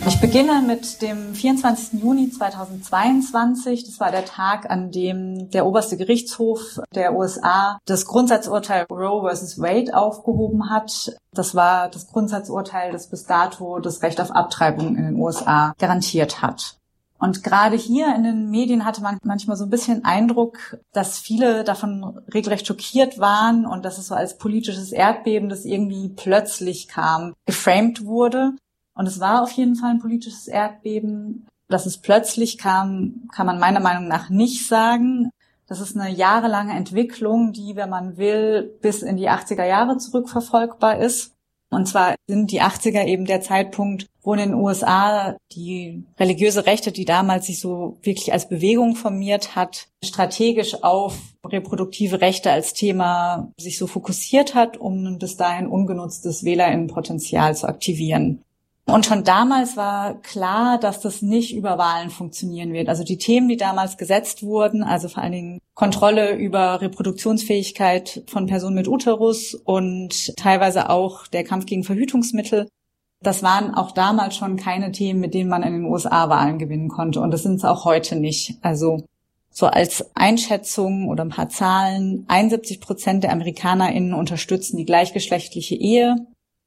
Ich beginne mit dem 24. Juni 2022. Das war der Tag, an dem der oberste Gerichtshof der USA das Grundsatzurteil Roe vs. Wade aufgehoben hat. Das war das Grundsatzurteil, das bis dato das Recht auf Abtreibung in den USA garantiert hat. Und gerade hier in den Medien hatte man manchmal so ein bisschen Eindruck, dass viele davon regelrecht schockiert waren und dass es so als politisches Erdbeben, das irgendwie plötzlich kam, geframed wurde. Und es war auf jeden Fall ein politisches Erdbeben. Dass es plötzlich kam, kann man meiner Meinung nach nicht sagen. Das ist eine jahrelange Entwicklung, die, wenn man will, bis in die 80er Jahre zurückverfolgbar ist. Und zwar sind die 80er eben der Zeitpunkt, wo in den USA die religiöse Rechte, die damals sich so wirklich als Bewegung formiert hat, strategisch auf reproduktive Rechte als Thema sich so fokussiert hat, um ein bis dahin ungenutztes WählerInnenpotenzial zu aktivieren. Und schon damals war klar, dass das nicht über Wahlen funktionieren wird. Also die Themen, die damals gesetzt wurden, also vor allen Dingen Kontrolle über Reproduktionsfähigkeit von Personen mit Uterus und teilweise auch der Kampf gegen Verhütungsmittel, das waren auch damals schon keine Themen, mit denen man in den USA Wahlen gewinnen konnte. Und das sind es auch heute nicht. Also so als Einschätzung oder ein paar Zahlen, 71% der AmerikanerInnen unterstützen die gleichgeschlechtliche Ehe.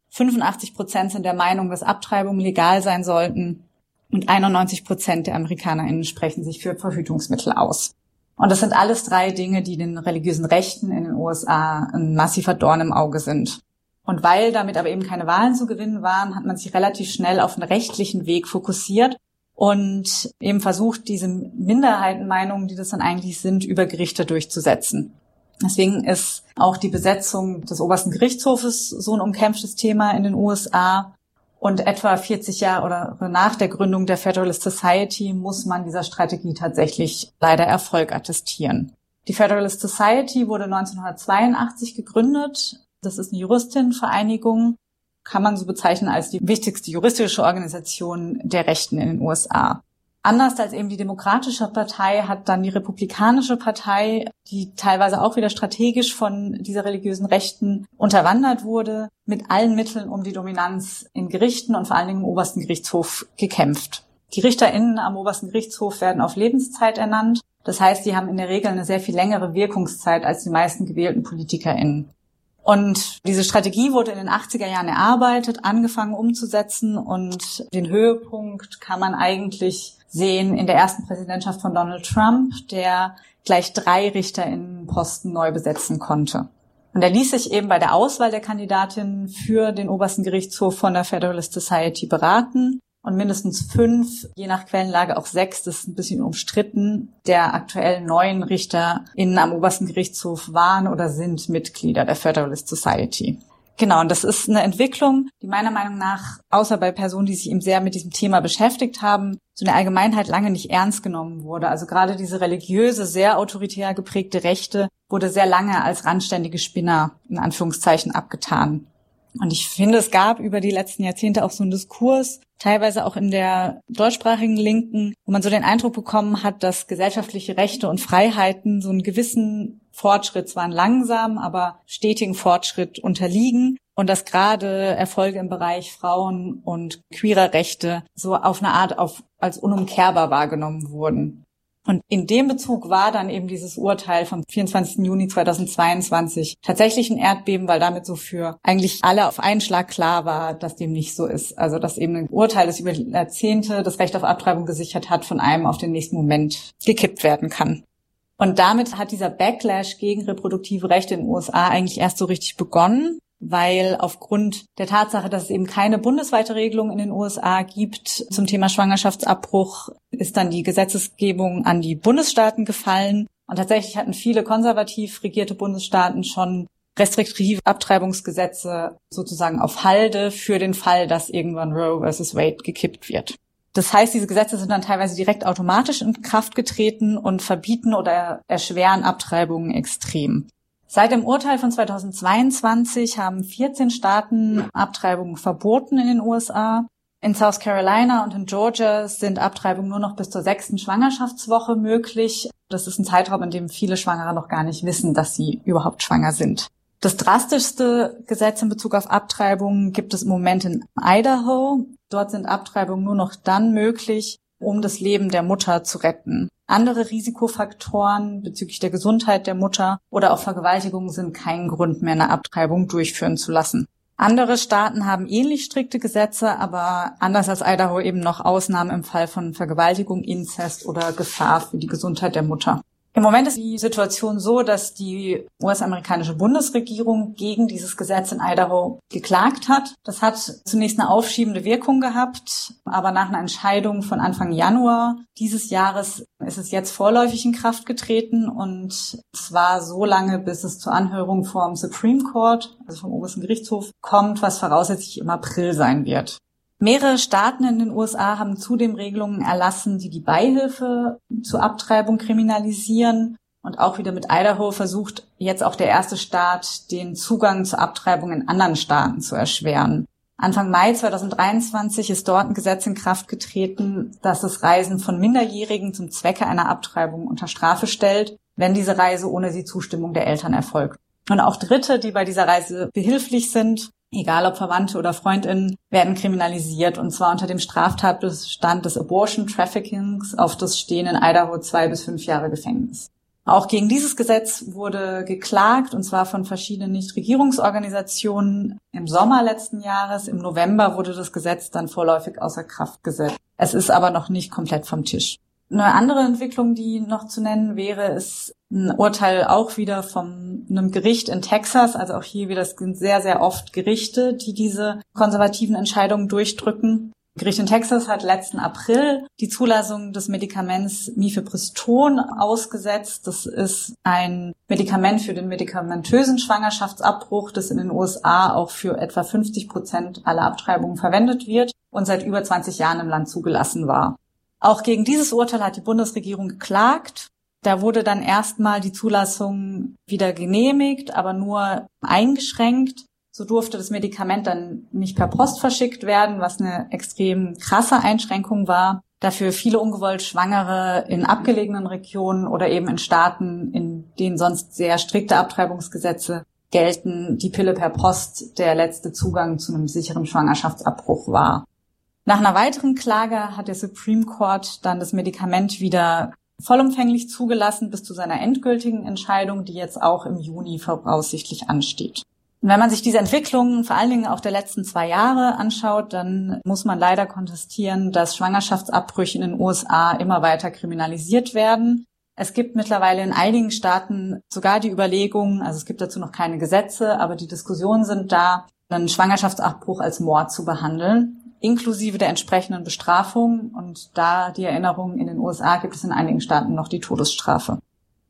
85% sind der Meinung, dass Abtreibungen legal sein sollten und 91% der AmerikanerInnen sprechen sich für Verhütungsmittel aus. Und das sind alles drei Dinge, die den religiösen Rechten in den USA ein massiver Dorn im Auge sind. Und weil damit aber eben keine Wahlen zu gewinnen waren, hat man sich relativ schnell auf einen rechtlichen Weg fokussiert und eben versucht, diese Minderheitenmeinungen, die das dann eigentlich sind, über Gerichte durchzusetzen. Deswegen ist auch die Besetzung des obersten Gerichtshofes so ein umkämpftes Thema in den USA. Und etwa 40 Jahre oder nach der Gründung der Federalist Society muss man dieser Strategie tatsächlich leider Erfolg attestieren. Die Federalist Society wurde 1982 gegründet. Das ist eine Juristinnenvereinigung, kann man so bezeichnen als die wichtigste juristische Organisation der Rechten in den USA. Anders als eben die Demokratische Partei hat dann die Republikanische Partei, die teilweise auch wieder strategisch von dieser religiösen Rechten unterwandert wurde, mit allen Mitteln um die Dominanz in Gerichten und vor allen Dingen im obersten Gerichtshof gekämpft. Die RichterInnen am obersten Gerichtshof werden auf Lebenszeit ernannt. Das heißt, die haben in der Regel eine sehr viel längere Wirkungszeit als die meisten gewählten PolitikerInnen. Und diese Strategie wurde in den 80er Jahren erarbeitet, angefangen umzusetzen und den Höhepunkt kann man eigentlich sehen in der ersten Präsidentschaft von Donald Trump, der gleich 3 RichterInnenposten neu besetzen konnte. Und er ließ sich eben bei der Auswahl der Kandidatin für den obersten Gerichtshof von der Federalist Society beraten. Und mindestens 5, je nach Quellenlage auch 6, das ist ein bisschen umstritten, der aktuell 9 RichterInnen am obersten Gerichtshof waren oder sind Mitglieder der Federalist Society. Genau, und das ist eine Entwicklung, die meiner Meinung nach, außer bei Personen, die sich eben sehr mit diesem Thema beschäftigt haben, so in der Allgemeinheit lange nicht ernst genommen wurde. Also gerade diese religiöse, sehr autoritär geprägte Rechte wurde sehr lange als randständige Spinner, in Anführungszeichen, abgetan. Und ich finde, es gab über die letzten Jahrzehnte auch so einen Diskurs, teilweise auch in der deutschsprachigen Linken, wo man so den Eindruck bekommen hat, dass gesellschaftliche Rechte und Freiheiten so einen gewissen Fortschritt, zwar einen langsamen, aber stetigen Fortschritt unterliegen und dass gerade Erfolge im Bereich Frauen- und queerer Rechte so auf eine Art als unumkehrbar wahrgenommen wurden. Und in dem Bezug war dann eben dieses Urteil vom 24. Juni 2022 tatsächlich ein Erdbeben, weil damit so für eigentlich alle auf einen Schlag klar war, dass dem nicht so ist. Also dass eben ein Urteil, das über Jahrzehnte das Recht auf Abtreibung gesichert hat, von einem auf den nächsten Moment gekippt werden kann. Und damit hat dieser Backlash gegen reproduktive Rechte in den USA eigentlich erst so richtig begonnen, weil aufgrund der Tatsache, dass es eben keine bundesweite Regelung in den USA gibt zum Thema Schwangerschaftsabbruch, ist dann die Gesetzesgebung an die Bundesstaaten gefallen. Und tatsächlich hatten viele konservativ regierte Bundesstaaten schon restriktive Abtreibungsgesetze sozusagen auf Halde für den Fall, dass irgendwann Roe vs. Wade gekippt wird. Das heißt, diese Gesetze sind dann teilweise direkt automatisch in Kraft getreten und verbieten oder erschweren Abtreibungen extrem. Seit dem Urteil von 2022 haben 14 Staaten Abtreibungen verboten in den USA. In South Carolina und in Georgia sind Abtreibungen nur noch bis zur 6. Schwangerschaftswoche möglich. Das ist ein Zeitraum, in dem viele Schwangere noch gar nicht wissen, dass sie überhaupt schwanger sind. Das drastischste Gesetz in Bezug auf Abtreibungen gibt es im Moment in Idaho. Dort sind Abtreibungen nur noch dann möglich, um das Leben der Mutter zu retten. Andere Risikofaktoren bezüglich der Gesundheit der Mutter oder auch Vergewaltigung sind kein Grund mehr, eine Abtreibung durchführen zu lassen. Andere Staaten haben ähnlich strikte Gesetze, aber anders als Idaho eben noch Ausnahmen im Fall von Vergewaltigung, Inzest oder Gefahr für die Gesundheit der Mutter. Im Moment ist die Situation so, dass die US-amerikanische Bundesregierung gegen dieses Gesetz in Idaho geklagt hat. Das hat zunächst eine aufschiebende Wirkung gehabt, aber nach einer Entscheidung von Anfang Januar dieses Jahres ist es jetzt vorläufig in Kraft getreten und zwar so lange, bis es zur Anhörung vom Supreme Court, also vom obersten Gerichtshof, kommt, was voraussichtlich im April sein wird. Mehrere Staaten in den USA haben zudem Regelungen erlassen, die die Beihilfe zur Abtreibung kriminalisieren. Und auch wieder mit Idaho versucht jetzt auch der erste Staat, den Zugang zur Abtreibung in anderen Staaten zu erschweren. Anfang Mai 2023 ist dort ein Gesetz in Kraft getreten, das das Reisen von Minderjährigen zum Zwecke einer Abtreibung unter Strafe stellt, wenn diese Reise ohne die Zustimmung der Eltern erfolgt. Und auch Dritte, die bei dieser Reise behilflich sind, egal ob Verwandte oder FreundInnen, werden kriminalisiert, und zwar unter dem Straftatbestand des Abortion Traffickings, auf das stehen in Idaho 2 bis 5 Jahre Gefängnis. Auch gegen dieses Gesetz wurde geklagt, und zwar von verschiedenen Nichtregierungsorganisationen im Sommer letzten Jahres. Im November wurde das Gesetz dann vorläufig außer Kraft gesetzt. Es ist aber noch nicht komplett vom Tisch. Eine andere Entwicklung, die noch zu nennen wäre, ist ein Urteil auch wieder von einem Gericht in Texas. Also auch hier wieder, es sind sehr, sehr oft Gerichte, die diese konservativen Entscheidungen durchdrücken. Das Gericht in Texas hat letzten April die Zulassung des Medikaments Mifepriston ausgesetzt. Das ist ein Medikament für den medikamentösen Schwangerschaftsabbruch, das in den USA auch für etwa 50% aller Abtreibungen verwendet wird und seit über 20 Jahren im Land zugelassen war. Auch gegen dieses Urteil hat die Bundesregierung geklagt. Da wurde dann erstmal die Zulassung wieder genehmigt, aber nur eingeschränkt. So durfte das Medikament dann nicht per Post verschickt werden, was eine extrem krasse Einschränkung war. Dafür viele ungewollt Schwangere in abgelegenen Regionen oder eben in Staaten, in denen sonst sehr strikte Abtreibungsgesetze gelten, die Pille per Post der letzte Zugang zu einem sicheren Schwangerschaftsabbruch war. Nach einer weiteren Klage hat der Supreme Court dann das Medikament wieder vollumfänglich zugelassen bis zu seiner endgültigen Entscheidung, die jetzt auch im Juni voraussichtlich ansteht. Und wenn man sich diese Entwicklungen vor allen Dingen auch der letzten 2 Jahre anschaut, dann muss man leider kontestieren, dass Schwangerschaftsabbrüche in den USA immer weiter kriminalisiert werden. Es gibt mittlerweile in einigen Staaten sogar die Überlegung, also es gibt dazu noch keine Gesetze, aber die Diskussionen sind da, einen Schwangerschaftsabbruch als Mord zu behandeln, inklusive der entsprechenden Bestrafung. Und da die Erinnerung, in den USA gibt es in einigen Staaten noch die Todesstrafe.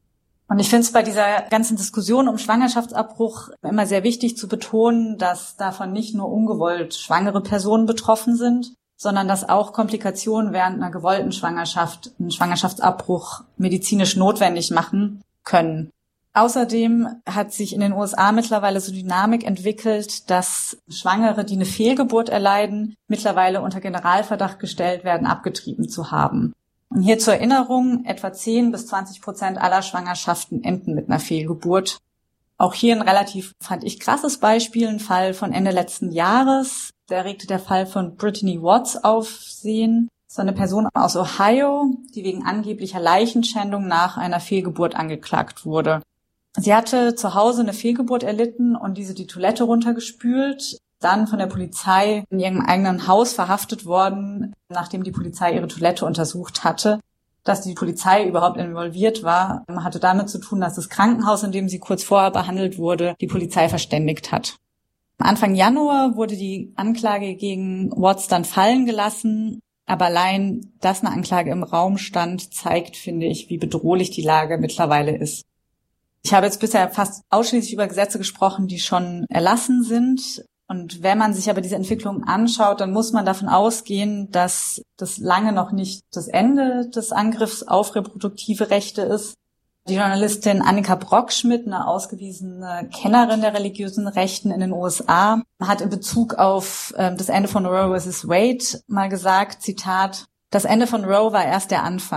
Und ich finde es bei dieser ganzen Diskussion um Schwangerschaftsabbruch immer sehr wichtig zu betonen, dass davon nicht nur ungewollt schwangere Personen betroffen sind, sondern dass auch Komplikationen während einer gewollten Schwangerschaft einen Schwangerschaftsabbruch medizinisch notwendig machen können. Außerdem hat sich in den USA mittlerweile so Dynamik entwickelt, dass Schwangere, die eine Fehlgeburt erleiden, mittlerweile unter Generalverdacht gestellt werden, abgetrieben zu haben. Und hier zur Erinnerung, etwa 10-20% aller Schwangerschaften enden mit einer Fehlgeburt. Auch hier ein relativ, fand ich, krasses Beispiel, ein Fall von Ende letzten Jahres. Da erregte der Fall von Brittany Watts Aufsehen. Das war eine Person aus Ohio, die wegen angeblicher Leichenschändung nach einer Fehlgeburt angeklagt wurde. Sie hatte zu Hause eine Fehlgeburt erlitten und diese die Toilette runtergespült, dann von der Polizei in ihrem eigenen Haus verhaftet worden, nachdem die Polizei ihre Toilette untersucht hatte. Dass die Polizei überhaupt involviert war, hatte damit zu tun, dass das Krankenhaus, in dem sie kurz vorher behandelt wurde, die Polizei verständigt hat. Anfang Januar wurde die Anklage gegen Watts dann fallen gelassen, aber allein, dass eine Anklage im Raum stand, zeigt, finde ich, wie bedrohlich die Lage mittlerweile ist. Ich habe jetzt bisher fast ausschließlich über Gesetze gesprochen, die schon erlassen sind. Und wenn man sich aber diese Entwicklung anschaut, dann muss man davon ausgehen, dass das lange noch nicht das Ende des Angriffs auf reproduktive Rechte ist. Die Journalistin Annika Brockschmidt, eine ausgewiesene Kennerin der religiösen Rechten in den USA, hat in Bezug auf das Ende von Roe vs. Wade mal gesagt, Zitat, das Ende von Roe war erst der Anfang.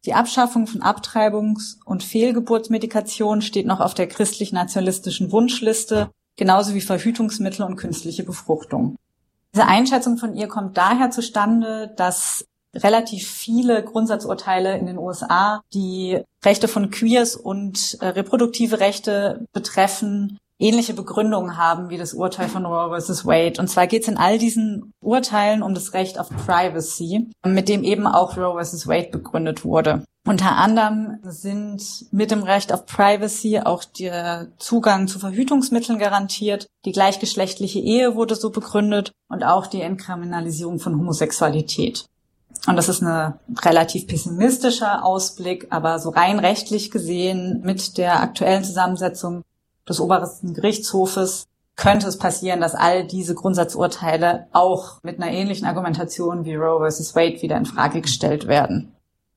Die Abschaffung von Abtreibungs- und Fehlgeburtsmedikation steht noch auf der christlich-nationalistischen Wunschliste, genauso wie Verhütungsmittel und künstliche Befruchtung. Diese Einschätzung von ihr kommt daher zustande, dass relativ viele Grundsatzurteile in den USA, die Rechte von Queers und reproduktive Rechte betreffen, ähnliche Begründungen haben wie das Urteil von Roe vs. Wade. Und zwar geht es in all diesen Urteilen um das Recht auf Privacy, mit dem eben auch Roe vs. Wade begründet wurde. Unter anderem sind mit dem Recht auf Privacy auch der Zugang zu Verhütungsmitteln garantiert, die gleichgeschlechtliche Ehe wurde so begründet und auch die Entkriminalisierung von Homosexualität. Und das ist ein relativ pessimistischer Ausblick, aber so rein rechtlich gesehen mit der aktuellen Zusammensetzung des obersten Gerichtshofes könnte es passieren, dass all diese Grundsatzurteile auch mit einer ähnlichen Argumentation wie Roe vs. Wade wieder in Frage gestellt werden.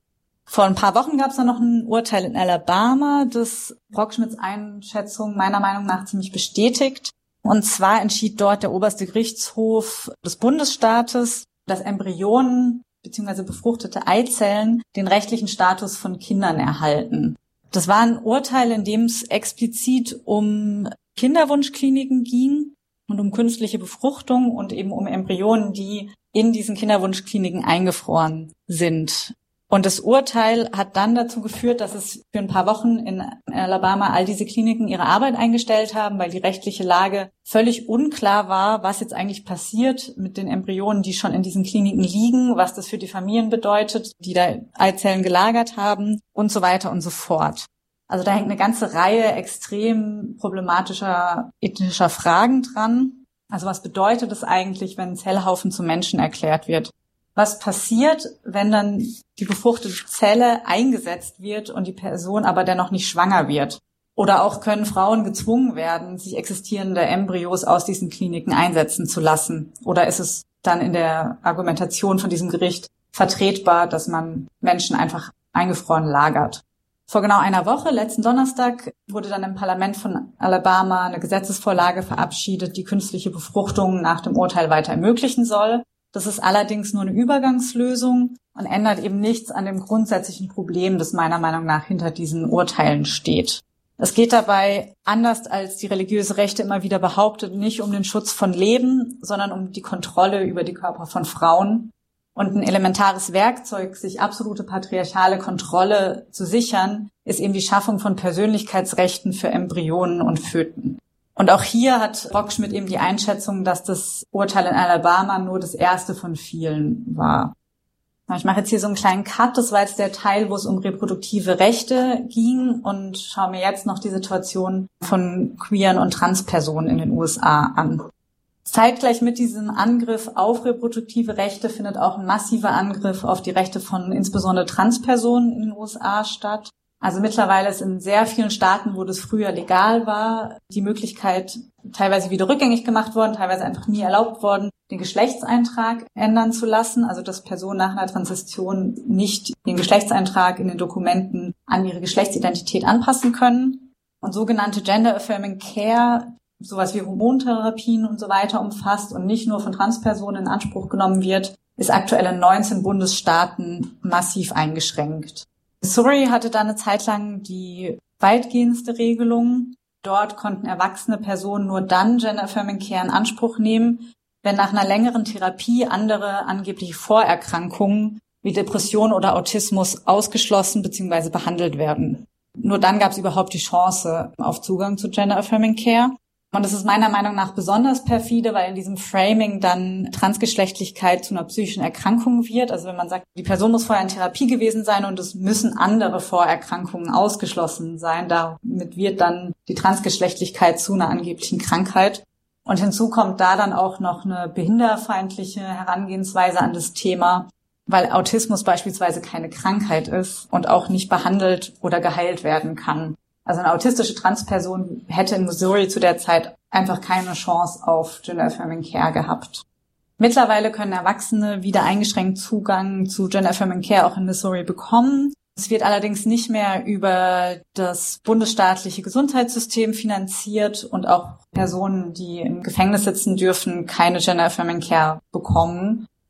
Vor ein paar Wochen gab es dann noch ein Urteil in Alabama, das Brockschmidts Einschätzung meiner Meinung nach ziemlich bestätigt. Und zwar entschied dort der oberste Gerichtshof des Bundesstaates, dass Embryonen bzw. befruchtete Eizellen den rechtlichen Status von Kindern erhalten. Das war ein Urteil, in dem es explizit um Kinderwunschkliniken ging und um künstliche Befruchtung und eben um Embryonen, die in diesen Kinderwunschkliniken eingefroren sind. Und das Urteil hat dann dazu geführt, dass es für ein paar Wochen in Alabama all diese Kliniken ihre Arbeit eingestellt haben, weil die rechtliche Lage völlig unklar war, was jetzt eigentlich passiert mit den Embryonen, die schon in diesen Kliniken liegen, was das für die Familien bedeutet, die da Eizellen gelagert haben und so weiter und so fort. Also da hängt eine ganze Reihe extrem problematischer ethischer Fragen dran. Also was bedeutet es eigentlich, wenn ein Zellhaufen zum Menschen erklärt wird? Was passiert, wenn dann die befruchtete Zelle eingesetzt wird und die Person aber dennoch nicht schwanger wird? Oder auch können Frauen gezwungen werden, sich existierende Embryos aus diesen Kliniken einsetzen zu lassen? Oder ist es dann in der Argumentation von diesem Gericht vertretbar, dass man Menschen einfach eingefroren lagert? Vor genau einer Woche, letzten Donnerstag, wurde dann im Parlament von Alabama eine Gesetzesvorlage verabschiedet, die künstliche Befruchtung nach dem Urteil weiter ermöglichen soll. Das ist allerdings nur eine Übergangslösung und ändert eben nichts an dem grundsätzlichen Problem, das meiner Meinung nach hinter diesen Urteilen steht. Es geht dabei, anders als die religiöse Rechte immer wieder behauptet, nicht um den Schutz von Leben, sondern um die Kontrolle über die Körper von Frauen. Und ein elementares Werkzeug, sich absolute patriarchale Kontrolle zu sichern, ist eben die Schaffung von Persönlichkeitsrechten für Embryonen und Föten. Und auch hier hat Brockschmidt eben die Einschätzung, dass das Urteil in Alabama nur das erste von vielen war. Ich mache jetzt hier so einen kleinen Cut. Das war jetzt der Teil, wo es um reproduktive Rechte ging und schaue mir jetzt noch die Situation von queeren und Transpersonen in den USA an. Zeitgleich mit diesem Angriff auf reproduktive Rechte findet auch ein massiver Angriff auf die Rechte von insbesondere Transpersonen in den USA statt. Also mittlerweile ist in sehr vielen Staaten, wo das früher legal war, die Möglichkeit teilweise wieder rückgängig gemacht worden, teilweise einfach nie erlaubt worden, den Geschlechtseintrag ändern zu lassen. Also dass Personen nach einer Transition nicht den Geschlechtseintrag in den Dokumenten an ihre Geschlechtsidentität anpassen können. Und sogenannte Gender Affirming Care, sowas wie Hormontherapien und so weiter umfasst und nicht nur von Transpersonen in Anspruch genommen wird, ist aktuell in 19 Bundesstaaten massiv eingeschränkt. Missouri hatte da eine Zeit lang die weitgehendste Regelung. Dort konnten erwachsene Personen nur dann Gender Affirming Care in Anspruch nehmen, wenn nach einer längeren Therapie andere angebliche Vorerkrankungen wie Depression oder Autismus ausgeschlossen bzw. behandelt werden. Nur dann gab es überhaupt die Chance auf Zugang zu Gender Affirming Care. Und das ist meiner Meinung nach besonders perfide, weil in diesem Framing dann Transgeschlechtlichkeit zu einer psychischen Erkrankung wird. Also wenn man sagt, die Person muss vorher in Therapie gewesen sein und es müssen andere Vorerkrankungen ausgeschlossen sein, damit wird dann die Transgeschlechtlichkeit zu einer angeblichen Krankheit. Und hinzu kommt da dann auch noch eine behinderfeindliche Herangehensweise an das Thema, weil Autismus beispielsweise keine Krankheit ist und auch nicht behandelt oder geheilt werden kann. Also eine autistische Transperson hätte in Missouri zu der Zeit einfach keine Chance auf Gender Affirming Care gehabt. Mittlerweile können Erwachsene wieder eingeschränkt Zugang zu Gender Affirming Care auch in Missouri bekommen. Es wird allerdings nicht mehr über das bundesstaatliche Gesundheitssystem finanziert und auch Personen, die im Gefängnis sitzen, dürfen keine Gender Affirming Care bekommen.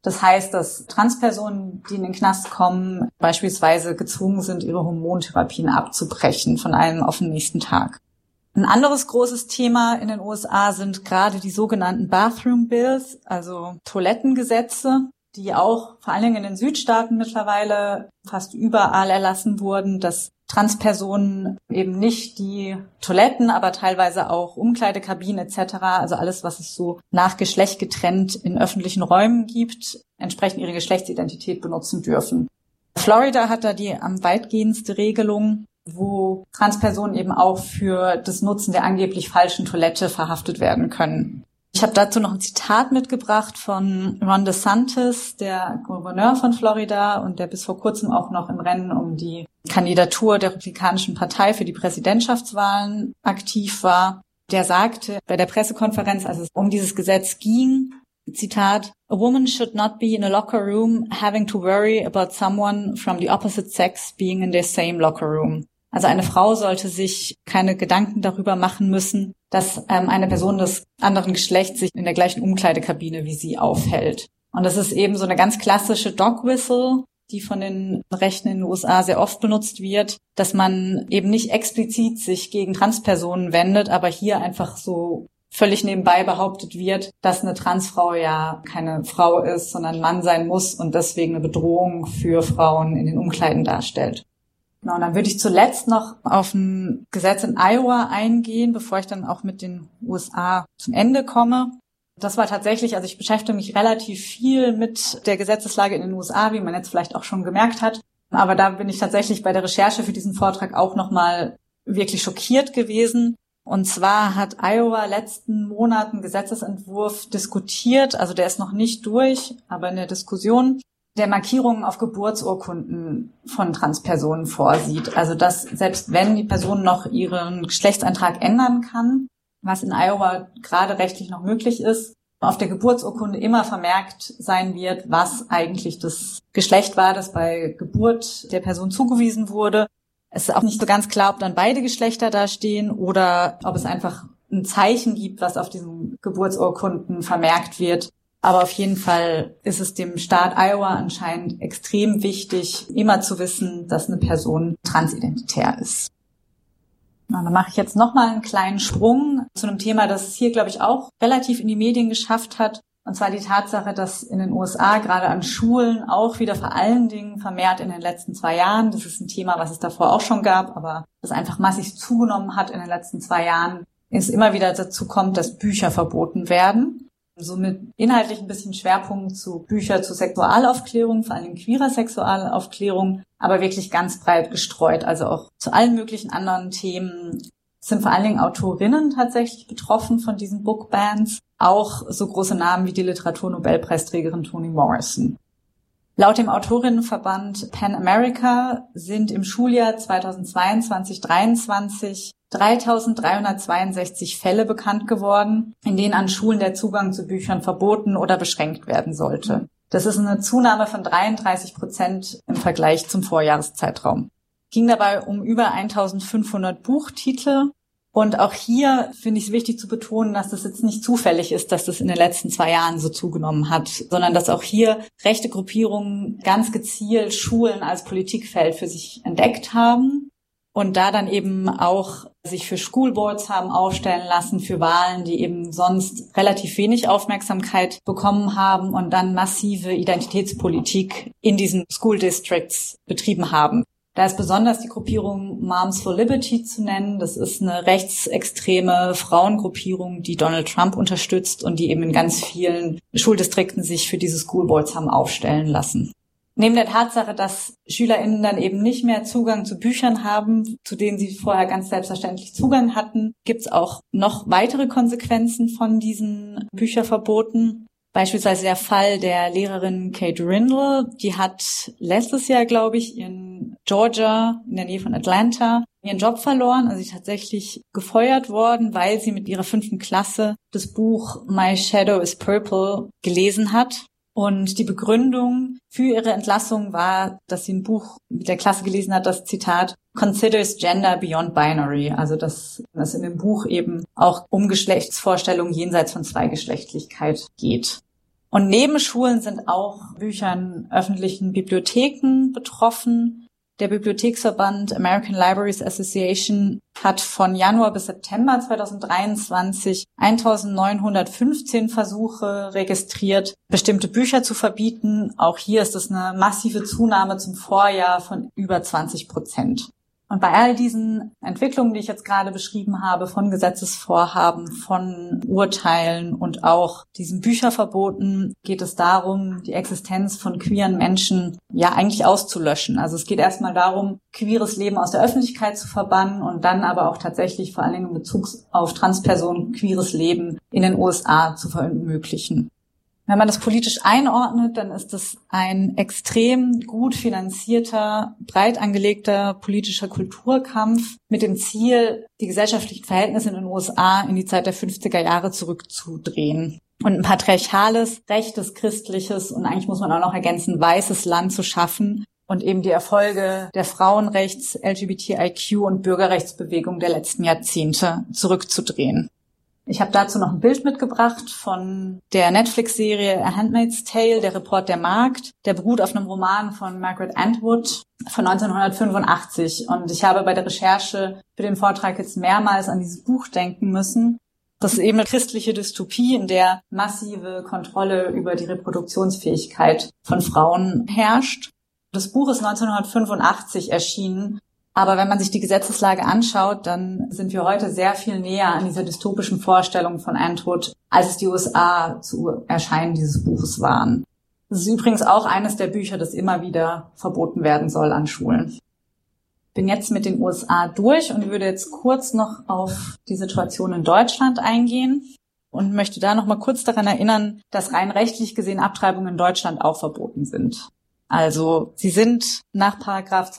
Das heißt, dass Transpersonen, die in den Knast kommen, beispielsweise gezwungen sind, ihre Hormontherapien abzubrechen von einem auf den nächsten Tag. Ein anderes großes Thema in den USA sind gerade die sogenannten Bathroom Bills, also Toilettengesetze, die auch vor allen Dingen in den Südstaaten mittlerweile fast überall erlassen wurden, dass Transpersonen eben nicht die Toiletten, aber teilweise auch Umkleidekabinen etc., also alles, was es so nach Geschlecht getrennt in öffentlichen Räumen gibt, entsprechend ihre Geschlechtsidentität benutzen dürfen. Florida hat da die am weitgehendste Regelung, wo Transpersonen eben auch für das Nutzen der angeblich falschen Toilette verhaftet werden können. Ich habe dazu noch ein Zitat mitgebracht von Ron DeSantis, der Gouverneur von Florida und der bis vor kurzem auch noch im Rennen um die Kandidatur der Republikanischen Partei für die Präsidentschaftswahlen aktiv war. Der sagte bei der Pressekonferenz, als es um dieses Gesetz ging, Zitat, "A woman should not be in a locker room having to worry about someone from the opposite sex being in the same locker room." Also eine Frau sollte sich keine Gedanken darüber machen müssen, dass eine Person des anderen Geschlechts sich in der gleichen Umkleidekabine wie sie aufhält. Und das ist eben so eine ganz klassische Dog Whistle, die von den Rechten in den USA sehr oft benutzt wird, dass man eben nicht explizit sich gegen Transpersonen wendet, aber hier einfach so völlig nebenbei behauptet wird, dass eine Transfrau ja keine Frau ist, sondern ein Mann sein muss und deswegen eine Bedrohung für Frauen in den Umkleiden darstellt. Genau, und dann würde ich zuletzt noch auf ein Gesetz in Iowa eingehen, bevor ich dann auch mit den USA zum Ende komme. Das war tatsächlich, also ich beschäftige mich relativ viel mit der Gesetzeslage in den USA, wie man jetzt vielleicht auch schon gemerkt hat. Aber da bin ich tatsächlich bei der Recherche für diesen Vortrag auch nochmal wirklich schockiert gewesen. Und zwar hat Iowa letzten Monat einen Gesetzesentwurf diskutiert, also der ist noch nicht durch, aber in der Diskussion, der Markierungen auf Geburtsurkunden von Transpersonen vorsieht. Also dass selbst wenn die Person noch ihren Geschlechtseintrag ändern kann, was in Iowa gerade rechtlich noch möglich ist, auf der Geburtsurkunde immer vermerkt sein wird, was eigentlich das Geschlecht war, das bei Geburt der Person zugewiesen wurde. Es ist auch nicht so ganz klar, ob dann beide Geschlechter da stehen oder ob es einfach ein Zeichen gibt, was auf diesen Geburtsurkunden vermerkt wird. Aber auf jeden Fall ist es dem Staat Iowa anscheinend extrem wichtig, immer zu wissen, dass eine Person transidentitär ist. Und dann mache ich jetzt nochmal einen kleinen Sprung zu einem Thema, das es hier, glaube ich, auch relativ in die Medien geschafft hat. Und zwar die Tatsache, dass in den USA gerade an Schulen auch wieder vor allen Dingen vermehrt in den letzten 2 Jahren, das ist ein Thema, was es davor auch schon gab, aber das einfach massiv zugenommen hat in den letzten 2 Jahren, es immer wieder dazu kommt, dass Bücher verboten werden. Somit inhaltlich ein bisschen Schwerpunkt zu Bücher zur Sexualaufklärung, vor allem queerer Sexualaufklärung, aber wirklich ganz breit gestreut, also auch zu allen möglichen anderen Themen. Es sind vor allen Dingen Autorinnen tatsächlich betroffen von diesen Bookbans, auch so große Namen wie die Literaturnobelpreisträgerin Toni Morrison. Laut dem Autorinnenverband PEN America sind im Schuljahr 2022/23 3.362 Fälle bekannt geworden, in denen an Schulen der Zugang zu Büchern verboten oder beschränkt werden sollte. Das ist eine Zunahme von 33% im Vergleich zum Vorjahreszeitraum. Es ging dabei um über 1.500 Buchtitel. Und auch hier finde ich es wichtig zu betonen, dass das jetzt nicht zufällig ist, dass das in den letzten 2 Jahren so zugenommen hat, sondern dass auch hier rechte Gruppierungen ganz gezielt Schulen als Politikfeld für sich entdeckt haben und da dann eben auch sich für Schoolboards haben aufstellen lassen, für Wahlen, die eben sonst relativ wenig Aufmerksamkeit bekommen haben und dann massive Identitätspolitik in diesen School Districts betrieben haben. Da ist besonders die Gruppierung Moms for Liberty zu nennen. Das ist eine rechtsextreme Frauengruppierung, die Donald Trump unterstützt und die eben in ganz vielen Schuldistrikten sich für diese Schoolboards haben aufstellen lassen. Neben der Tatsache, dass SchülerInnen dann eben nicht mehr Zugang zu Büchern haben, zu denen sie vorher ganz selbstverständlich Zugang hatten, gibt es auch noch weitere Konsequenzen von diesen Bücherverboten. Beispielsweise der Fall der Lehrerin Kate Rindle, die hat letztes Jahr, glaube ich, in Georgia, in der Nähe von Atlanta, ihren Job verloren, also sie ist tatsächlich gefeuert worden, weil sie mit ihrer 5. Klasse das Buch My Shadow is Purple gelesen hat. Und die Begründung für ihre Entlassung war, dass sie ein Buch mit der Klasse gelesen hat, das Zitat "Considers Gender Beyond Binary", also dass es in dem Buch eben auch um Geschlechtsvorstellungen jenseits von Zweigeschlechtlichkeit geht. Und neben Schulen sind auch Bücher in öffentlichen Bibliotheken betroffen. Der Bibliotheksverband American Libraries Association hat von Januar bis September 2023 1915 Versuche registriert, bestimmte Bücher zu verbieten. Auch hier ist es eine massive Zunahme zum Vorjahr von über 20%. Und bei all diesen Entwicklungen, die ich jetzt gerade beschrieben habe, von Gesetzesvorhaben, von Urteilen und auch diesen Bücherverboten, geht es darum, die Existenz von queeren Menschen ja eigentlich auszulöschen. Also es geht erstmal darum, queeres Leben aus der Öffentlichkeit zu verbannen und dann aber auch tatsächlich vor allen Dingen in Bezug auf Transpersonen queeres Leben in den USA zu verunmöglichen. Wenn man das politisch einordnet, dann ist es ein extrem gut finanzierter, breit angelegter politischer Kulturkampf mit dem Ziel, die gesellschaftlichen Verhältnisse in den USA in die Zeit der 50er Jahre zurückzudrehen. Und ein patriarchales, rechtes, christliches und eigentlich muss man auch noch ergänzen, weißes Land zu schaffen und eben die Erfolge der Frauenrechts-, LGBTIQ- und Bürgerrechtsbewegung der letzten Jahrzehnte zurückzudrehen. Ich habe dazu noch ein Bild mitgebracht von der Netflix-Serie A Handmaid's Tale, der Report der Magd. Der beruht auf einem Roman von Margaret Atwood von 1985. Und ich habe bei der Recherche für den Vortrag jetzt mehrmals an dieses Buch denken müssen. Das ist eben eine christliche Dystopie, in der massive Kontrolle über die Reproduktionsfähigkeit von Frauen herrscht. Das Buch ist 1985 erschienen. Aber wenn man sich die Gesetzeslage anschaut, dann sind wir heute sehr viel näher an dieser dystopischen Vorstellung von Atwood, als es die USA zu Erscheinen dieses Buches waren. Das ist übrigens auch eines der Bücher, das immer wieder verboten werden soll an Schulen. Ich bin jetzt mit den USA durch und würde jetzt kurz noch auf die Situation in Deutschland eingehen und möchte da noch mal kurz daran erinnern, dass rein rechtlich gesehen Abtreibungen in Deutschland auch verboten sind. Also sie sind nach Paragraph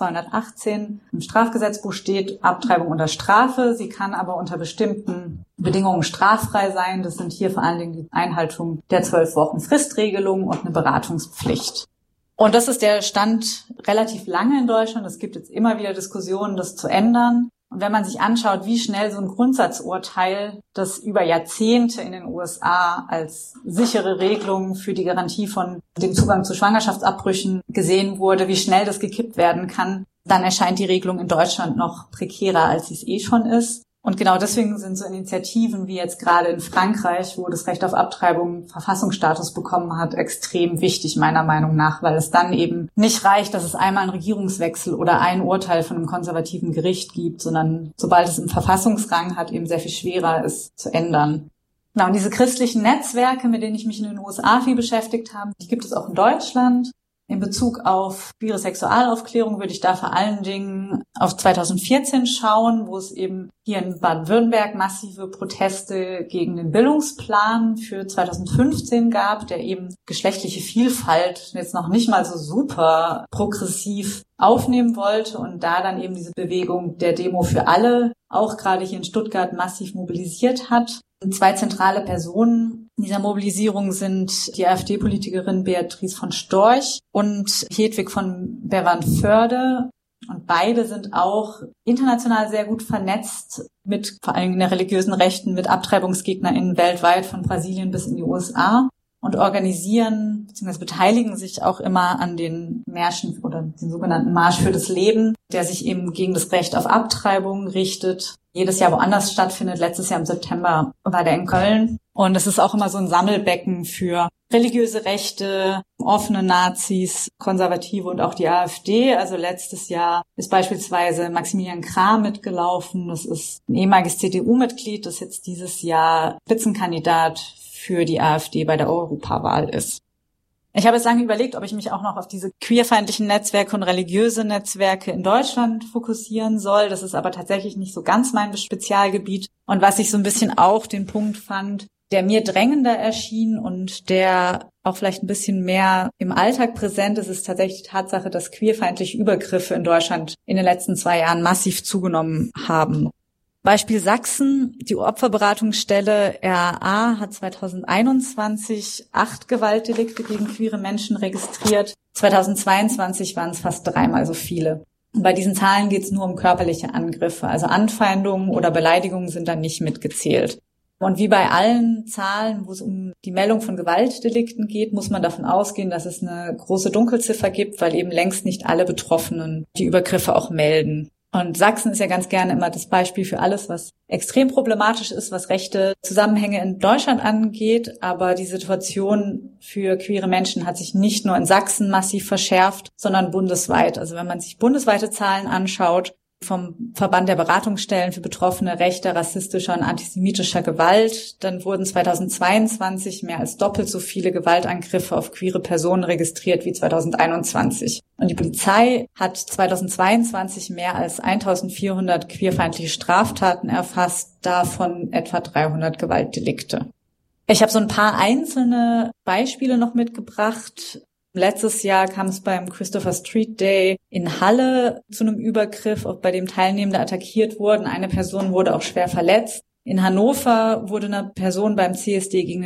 218 im Strafgesetzbuch steht Abtreibung unter Strafe. Sie kann aber unter bestimmten Bedingungen straffrei sein. Das sind hier vor allen Dingen die Einhaltung der 12 Wochen Fristregelung und eine Beratungspflicht. Und das ist der Stand relativ lange in Deutschland. Es gibt jetzt immer wieder Diskussionen, das zu ändern. Und wenn man sich anschaut, wie schnell so ein Grundsatzurteil, das über Jahrzehnte in den USA als sichere Regelung für die Garantie von dem Zugang zu Schwangerschaftsabbrüchen gesehen wurde, wie schnell das gekippt werden kann, dann erscheint die Regelung in Deutschland noch prekärer, als sie es eh schon ist. Und genau deswegen sind so Initiativen wie jetzt gerade in Frankreich, wo das Recht auf Abtreibung Verfassungsstatus bekommen hat, extrem wichtig meiner Meinung nach, weil es dann eben nicht reicht, dass es einmal einen Regierungswechsel oder ein Urteil von einem konservativen Gericht gibt, sondern sobald es einen Verfassungsrang hat, eben sehr viel schwerer ist zu ändern. Genau, und diese christlichen Netzwerke, mit denen ich mich in den USA viel beschäftigt habe, die gibt es auch in Deutschland. In Bezug auf queere Sexualaufklärung würde ich da vor allen Dingen auf 2014 schauen, wo es eben hier in Baden-Württemberg massive Proteste gegen den Bildungsplan für 2015 gab, der eben geschlechtliche Vielfalt jetzt noch nicht mal so super progressiv aufnehmen wollte und da dann eben diese Bewegung der Demo für alle auch gerade hier in Stuttgart massiv mobilisiert hat. 2 zentrale Personen in dieser Mobilisierung sind die AfD-Politikerin Beatrice von Storch und Hedwig von Bevernförde. Und beide sind auch international sehr gut vernetzt mit vor allem in der religiösen Rechten, mit AbtreibungsgegnerInnen weltweit von Brasilien bis in die USA und organisieren bzw. beteiligen sich auch immer an den Märschen oder den sogenannten Marsch für das Leben, der sich eben gegen das Recht auf Abtreibung richtet. Jedes Jahr woanders stattfindet. Letztes Jahr im September war der in Köln. Und es ist auch immer so ein Sammelbecken für religiöse Rechte, offene Nazis, Konservative und auch die AfD. Also letztes Jahr ist beispielsweise Maximilian Krah mitgelaufen. Das ist ein ehemaliges CDU-Mitglied, das jetzt dieses Jahr Spitzenkandidat für die AfD bei der Europawahl ist. Ich habe jetzt lange überlegt, ob ich mich auch noch auf diese queerfeindlichen Netzwerke und religiöse Netzwerke in Deutschland fokussieren soll. Das ist aber tatsächlich nicht so ganz mein Spezialgebiet. Und was ich so ein bisschen auch den Punkt fand, der mir drängender erschien und der auch vielleicht ein bisschen mehr im Alltag präsent ist, ist tatsächlich die Tatsache, dass queerfeindliche Übergriffe in Deutschland in den letzten 2 Jahren massiv zugenommen haben. Beispiel Sachsen, die Opferberatungsstelle RAA hat 2021 8 Gewaltdelikte gegen queere Menschen registriert. 2022 waren es fast 3-mal so viele. Und bei diesen Zahlen geht es nur um körperliche Angriffe, also Anfeindungen oder Beleidigungen sind dann nicht mitgezählt. Und wie bei allen Zahlen, wo es um die Meldung von Gewaltdelikten geht, muss man davon ausgehen, dass es eine große Dunkelziffer gibt, weil eben längst nicht alle Betroffenen die Übergriffe auch melden. Und Sachsen ist ja ganz gerne immer das Beispiel für alles, was extrem problematisch ist, was rechte Zusammenhänge in Deutschland angeht. Aber die Situation für queere Menschen hat sich nicht nur in Sachsen massiv verschärft, sondern bundesweit. Also wenn man sich bundesweite Zahlen anschaut, vom Verband der Beratungsstellen für Betroffene rechter, rassistischer und antisemitischer Gewalt, dann wurden 2022 mehr als doppelt so viele Gewaltangriffe auf queere Personen registriert wie 2021. Und die Polizei hat 2022 mehr als 1400 queerfeindliche Straftaten erfasst, davon etwa 300 Gewaltdelikte. Ich habe so ein paar einzelne Beispiele noch mitgebracht. Letztes Jahr kam es beim Christopher Street Day in Halle zu einem Übergriff, bei dem Teilnehmende attackiert wurden. Eine Person wurde auch schwer verletzt. In Hannover wurde eine Person beim CSD gegen